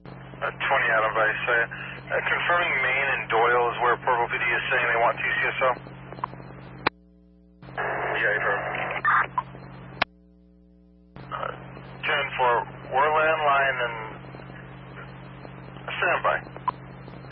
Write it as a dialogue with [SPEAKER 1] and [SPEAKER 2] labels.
[SPEAKER 1] 20 Adam Vice. Confirming Maine and Doyle is where Portable PD is saying they want TCSO. Yeah, affirm. 10-4, we're landline and standby.